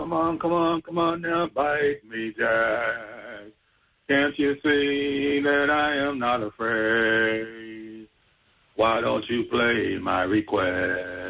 come on now, bite me, Jack. Can't you see that I am not afraid? Why don't you play my request?